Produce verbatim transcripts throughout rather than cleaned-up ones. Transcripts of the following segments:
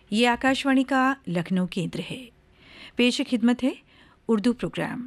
ये आकाशवाणी का लखनऊ केंद्र है। पेश खिदमत है उर्दू प्रोग्राम।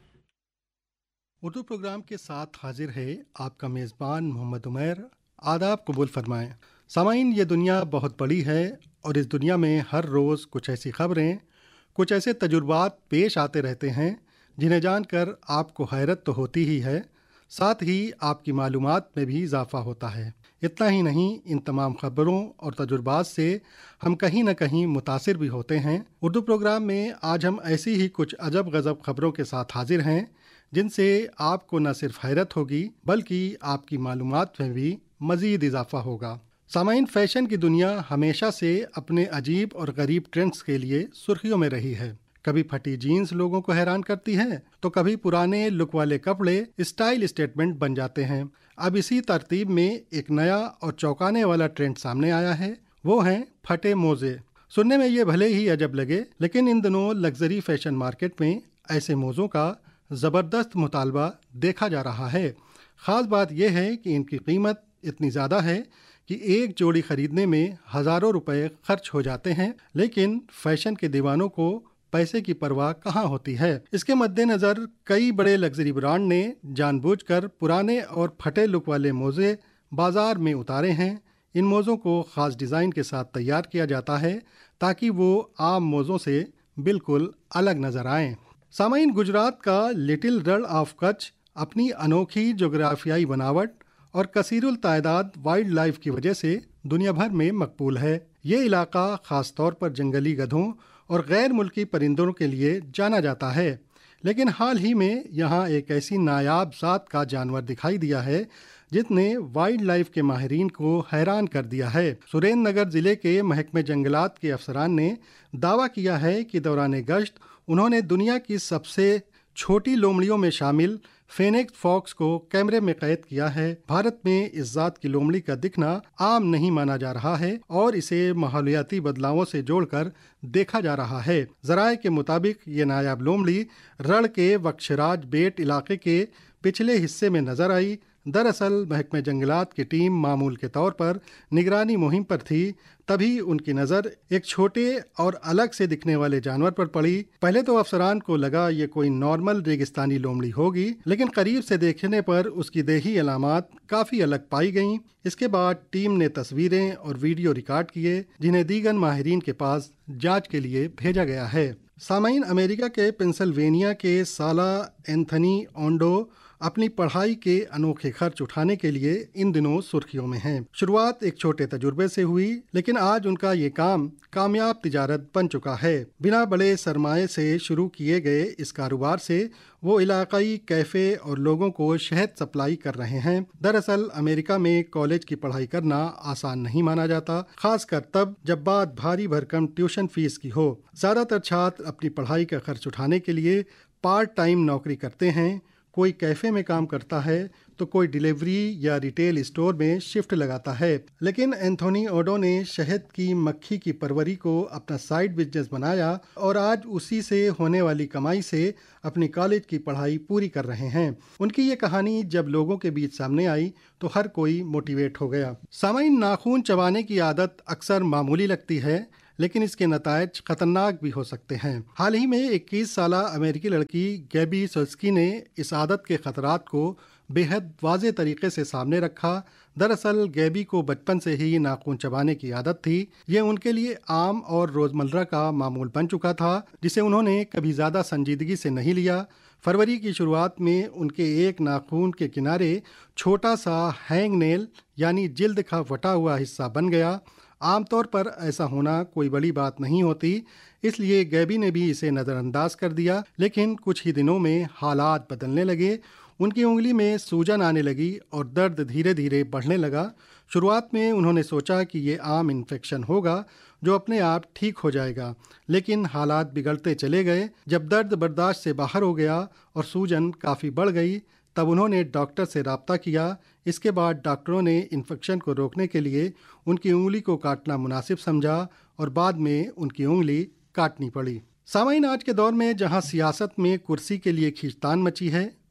उर्दू प्रोग्राम के साथ हाजिर है आपका मेज़बान मोहम्मद उमैर। आदाब कबूल फरमाएँ। सामाईन, ये दुनिया बहुत बड़ी है और इस दुनिया में हर रोज़ कुछ ऐसी खबरें, कुछ ऐसे तजुर्बात पेश आते रहते हैं जिन्हें जानकर आपको हैरत तो होती ही है, साथ ही आपकी मालूमात में भी इजाफ़ा होता है। इतना ही नहीं, इन तमाम ख़बरों और तजुर्बात से हम कहीं न कहीं मुतासिर भी होते हैं। उर्दू प्रोग्राम में आज हम ऐसी ही कुछ अजब गज़ब ख़बरों के साथ हाजिर हैं जिनसे आपको न सिर्फ हैरत होगी बल्कि आपकी मालूमात में भी मज़ीद इजाफ़ा होगा। सामाईन, फ़ैशन की दुनिया हमेशा से अपने अजीब और गरीब ट्रेंड्स के लिए सुर्खियों में रही है। कभी फटी जीन्स लोगों को हैरान करती है तो कभी पुराने लुक वाले कपड़े स्टाइल स्टेटमेंट बन जाते हैं। अब इसी तरतीब में एक नया और चौंकाने वाला ट्रेंड सामने आया है, वो हैं फटे मोज़े। सुनने में ये भले ही अजब लगे, लेकिन इन दिनों लग्जरी फैशन मार्केट में ऐसे मोज़ों का ज़बरदस्त मुतालबा देखा जा रहा है। ख़ास बात यह है कि इनकी कीमत इतनी ज़्यादा है कि एक जोड़ी खरीदने में हज़ारों रुपए खर्च हो जाते हैं, लेकिन फ़ैशन के दीवानों को पैसे की परवाह कहाँ होती है। इसके मद्देनज़र कई बड़े लग्जरी ब्रांड ने जानबूझकर पुराने और फटे लुक वाले मोज़े बाज़ार में उतारे हैं। इन मोज़ों को ख़ास डिज़ाइन के साथ तैयार किया जाता है ताकि वो आम मोज़ों से बिल्कुल अलग नज़र आएँ। सामाईन, गुजरात का लिटिल रण ऑफ कच्छ अपनी अनोखी जोग्राफियाई बनावट और कसीरुल तादाद वाइल्ड लाइफ की वजह से दुनिया भर में मकबूल है। ये इलाका ख़ास तौर पर जंगली गधों और गैर मुल्की परिंदों के लिए जाना जाता है, लेकिन हाल ही में यहाँ एक ऐसी नायाब ज़ात का जानवर दिखाई दिया है जिसने वाइल्ड लाइफ के माहिरीन को हैरान कर दिया है। सुरेंद्र नगर ज़िले के महकमे जंगलात के अफसरान ने दावा किया है कि दौरान गश्त उन्होंने दुनिया की सबसे छोटी लोमड़ियों में शामिल फेनिक्स फॉक्स को कैमरे में कैद किया है। भारत में इस जात की लोमड़ी का दिखना आम नहीं माना जा रहा है और इसे माहौलियाती बदलावों से जोड़कर देखा जा रहा है। ज़राए के मुताबिक ये नायाब लोमड़ी रण के वक्षराज बेट इलाके के पिछले हिस्से में नजर आई। दरअसल महकमे जंगलात की टीम मामूल के तौर पर निगरानी मुहिम पर थी, तभी उनकी नज़र एक छोटे और अलग से दिखने वाले जानवर पर पड़ी। पहले तो अफसरान को लगा ये कोई नॉर्मल रेगिस्तानी लोमड़ी होगी, लेकिन करीब से देखने पर उसकी देही अलामात काफ़ी अलग पाई गईं। इसके बाद टीम ने तस्वीरें और वीडियो रिकॉर्ड किए जिन्हें दीगर माहिरीन के पास जाँच के लिए भेजा गया है। सामाईन, अमेरिका के पेंसिल्वेनिया के साला एंथनी ओंडो अपनी पढ़ाई के अनोखे खर्च उठाने के लिए इन दिनों सुर्खियों में हैं। शुरुआत एक छोटे तजुर्बे से हुई, लेकिन आज उनका ये काम कामयाब तिजारत बन चुका है। बिना बड़े सरमाए से शुरू किए गए इस कारोबार से वो इलाकाई कैफ़े और लोगों को शहद सप्लाई कर रहे हैं। दरअसल अमेरिका में कॉलेज की पढ़ाई करना आसान नहीं माना जाता, खासकर तब जब बात भारी भरकम ट्यूशन फीस की हो। ज़्यादातर छात्र अपनी पढ़ाई का खर्च उठाने के लिए पार्ट टाइम नौकरी करते हैं। कोई कैफ़े में काम करता है तो कोई डिलीवरी या रिटेल स्टोर में शिफ्ट लगाता है। लेकिन एंथोनी ओडो ने शहद की मक्खी की परवरी को अपना साइड बिजनेस बनाया और आज उसी से होने वाली कमाई से अपनी कॉलेज की पढ़ाई पूरी कर रहे हैं। उनकी ये कहानी जब लोगों के बीच सामने आई तो हर कोई मोटिवेट हो गया। सामाईन, नाखून चबाने की आदत अक्सर मामूली लगती है, लेकिन इसके नतायज खतरनाक भी हो सकते हैं। हाल ही में इक्कीस साल अमेरिकी लड़की गैबी सोल्स्की ने इस आदत के खतरात को बेहद वाज़े तरीके से सामने रखा। दरअसल गैबी को बचपन से ही नाखून चबाने की आदत थी। ये उनके लिए आम और रोज़मर्रा का मामूल बन चुका था, जिसे उन्होंने कभी ज़्यादा संजीदगी से नहीं लिया। फरवरी की शुरुआत में उनके एक नाखून के किनारे छोटा सा हैंग नेल यानी जिल्द का फटा हुआ हिस्सा बन गया। आमतौर पर ऐसा होना कोई बड़ी बात नहीं होती, इसलिए गैबी ने भी इसे नज़रअंदाज कर दिया। लेकिन कुछ ही दिनों में हालात बदलने लगे। उनकी उंगली में सूजन आने लगी और दर्द धीरे धीरे बढ़ने लगा। शुरुआत में उन्होंने सोचा कि ये आम इन्फेक्शन होगा जो अपने आप ठीक हो जाएगा, लेकिन हालात बिगड़ते चले गए। जब दर्द बर्दाश्त से बाहर हो गया और सूजन काफ़ी बढ़ गई, तब उन्होंने डॉक्टर से रब्ता किया। इसके बाद डॉक्टरों ने इन्फेक्शन को रोकने के लिए उनकी उंगली को काटना मुनासिब समझा और बाद में उनकी उंगली काटनी पड़ी। सामाईन, आज के दौर में जहां सियासत में कुर्सी के लिए खींचतान मची है,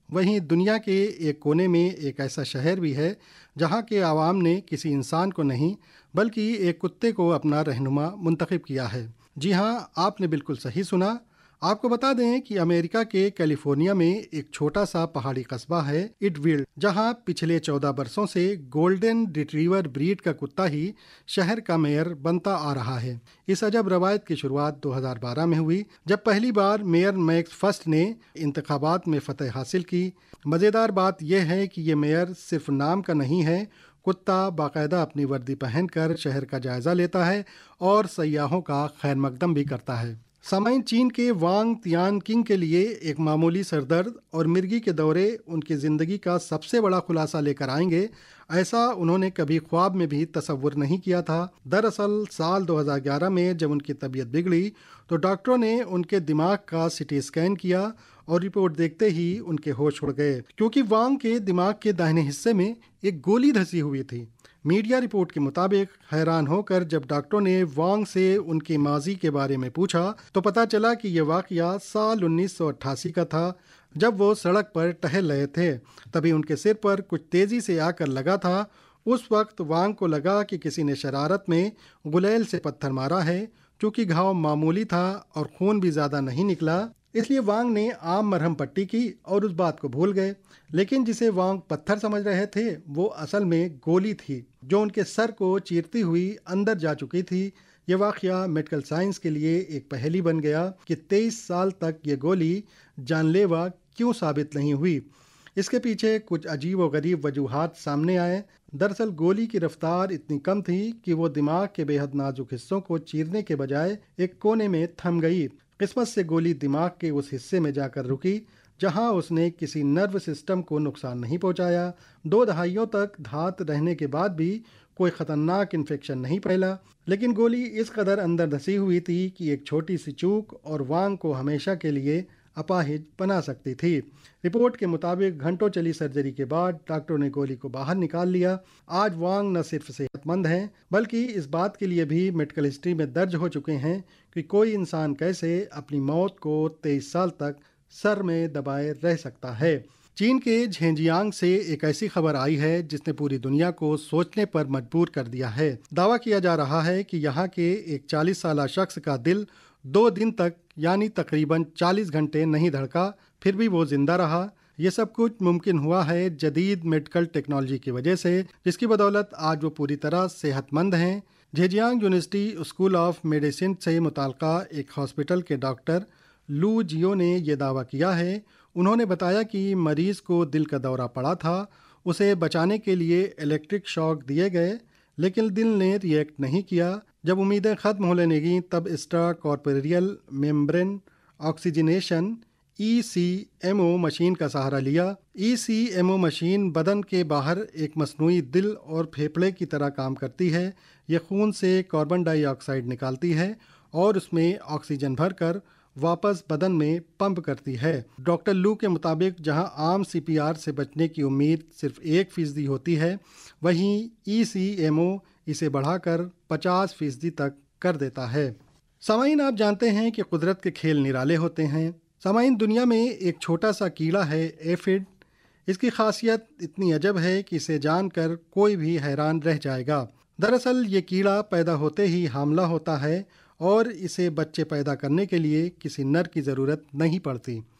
وہیں دنیا کے ایک کونے میں ایک ایسا شہر بھی ہے جہاں کے عوام نے کسی انسان کو نہیں بلکہ ایک کتے کو اپنا رہنما منتخب کیا ہے۔ جی ہاں، آپ نے بالکل صحیح سنا۔ آپ کو بتا دیں کہ امریکہ کے کیلیفورنیا میں ایک چھوٹا سا پہاڑی قصبہ ہے اڈویل، جہاں پچھلے چودہ برسوں سے گولڈن ریٹریور بریڈ کا کتا ہی شہر کا میئر بنتا آ رہا ہے۔ اس عجب روایت کی شروعات دو ہزار بارہ میں ہوئی جب پہلی بار میئر میکس فرسٹ نے انتخابات میں فتح حاصل کی۔ مزیدار بات یہ ہے کہ یہ میئر صرف نام کا نہیں ہے، کتا باقاعدہ اپنی وردی پہن کر شہر کا جائزہ لیتا ہے اور سیاحوں کا خیر مقدم بھی کرتا ہے۔ سامعین، چین کے وانگ تیان کنگ کے لیے ایک معمولی سردرد اور مرگی کے دورے ان کی زندگی کا سب سے بڑا خلاصہ لے کر آئیں گے، ایسا انہوں نے کبھی خواب میں بھی تصور نہیں کیا تھا۔ دراصل سال دو ہزار گیارہ میں جب ان کی طبیعت بگڑی تو ڈاکٹروں نے ان کے دماغ کا سی ٹی اسکین کیا اور رپورٹ دیکھتے ہی ان کے ہوش اڑ گئے، کیونکہ وانگ کے دماغ کے داہنے حصے میں ایک گولی دھسی ہوئی تھی۔ میڈیا رپورٹ کے مطابق حیران ہو کر جب ڈاکٹروں نے وانگ سے ان کے ماضی کے بارے میں پوچھا تو پتہ چلا کہ یہ واقعہ سال انیس سو اٹھاسی کا تھا، جب وہ سڑک پر ٹہل رہے تھے۔ تبھی ان کے سر پر کچھ تیزی سے آ کر لگا تھا۔ اس وقت وانگ کو لگا کہ کسی نے شرارت میں گلیل سے پتھر مارا ہے۔ چونکہ گھاؤ معمولی تھا اور خون بھی زیادہ نہیں نکلا، اس لیے وانگ نے عام مرہم پٹی کی اور اس بات کو بھول گئے۔ لیکن جسے وانگ پتھر سمجھ رہے تھے وہ اصل میں گولی تھی جو ان کے سر کو چیرتی ہوئی اندر جا چکی تھی۔ یہ واقعہ میڈیکل سائنس کے لیے ایک پہیلی بن گیا کہ تیئیس سال تک یہ گولی جان لیوا کیوں ثابت نہیں ہوئی۔ اس کے پیچھے کچھ عجیب و غریب وجوہات سامنے آئے۔ دراصل گولی کی رفتار اتنی کم تھی کہ وہ دماغ کے بے حد نازک حصوں کو چیرنے کے بجائے ایک کونے میں تھم گئی۔ قسمت سے گولی دماغ کے اس حصے میں جا کر رکی جہاں اس نے کسی نرو سسٹم کو نقصان نہیں پہنچایا۔ دو دہائیوں تک دھات رہنے کے بعد بھی کوئی خطرناک انفیکشن نہیں پھیلا، لیکن گولی اس قدر اندر دھسی ہوئی تھی کہ ایک چھوٹی سی چوک اور وانگ کو ہمیشہ کے لیے اپاہج بنا سکتی تھی۔ رپورٹ کے مطابق گھنٹوں چلی سرجری کے بعد ڈاکٹروں نے گولی کو باہر نکال لیا۔ آج وانگ نہ صرف صحت مند ہیں بلکہ اس بات کے لیے بھی میڈیکل ہسٹری میں درج ہو چکے ہیں کہ کوئی انسان کیسے اپنی موت کو تیئیس سال تک سر میں دبائے رہ سکتا ہے۔ چین کے جھینجیانگ سے ایک ایسی خبر آئی ہے جس نے پوری دنیا کو سوچنے پر مجبور کر دیا ہے۔ دعویٰ کیا جا رہا ہے کہ یہاں کے ایک چالیس سالہ شخص کا دل دو دن تک یعنی تقریباً چالیس گھنٹے نہیں دھڑکا، پھر بھی وہ زندہ رہا۔ یہ سب کچھ ممکن ہوا ہے جدید میڈیکل ٹیکنالوجی کی وجہ سے، جس کی بدولت آج وہ پوری طرح صحت مند ہیں۔ جھینجیانگ یونیورسٹی اسکول آف میڈیسن سے متعلقہ ایک ہاسپٹل کے ڈاکٹر لو جیو نے یہ دعویٰ کیا ہے۔ انہوں نے بتایا کہ مریض کو دل کا دورہ پڑا تھا، اسے بچانے کے لیے الیکٹرک شاک دیے گئے لیکن دل نے ری ایکٹ نہیں کیا۔ جب امیدیں ختم ہونے لگیں تب ایکسٹرا کارپوریل میمبرین آکسیجنیشن ای سی ایم او مشین کا سہارا لیا۔ ای سی ایم او مشین بدن کے باہر ایک مصنوعی دل اور پھیپھڑے کی طرح کام کرتی ہے۔ یہ خون سے کاربن ڈائی آکسائیڈ نکالتی ہے اور اس میں آکسیجن بھر کر واپس بدن میں پمپ کرتی ہے۔ ڈاکٹر لو کے مطابق جہاں عام سی پی آر سے بچنے کی امید صرف ایک فیصدی ہوتی ہے، وہیں ای سی ایم او اسے بڑھا کر پچاس فیصدی تک کر دیتا ہے۔ سامعین، آپ جانتے ہیں کہ قدرت کے کھیل نرالے ہوتے ہیں۔ سامعین، دنیا میں ایک چھوٹا سا کیڑا ہے ایفڈ۔ اس کی خاصیت اتنی عجب ہے کہ اسے جان کر کوئی بھی حیران رہ جائے گا۔ دراصل یہ کیڑا پیدا ہوتے ہی حاملہ ہوتا ہے اور اسے بچے پیدا کرنے کے لیے کسی نر کی ضرورت نہیں پڑتی۔